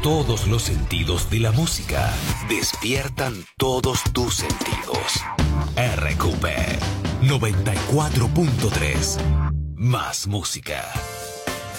Todos los sentidos de la música. Despiertan todos tus sentidos. RQP 94.3. Más música.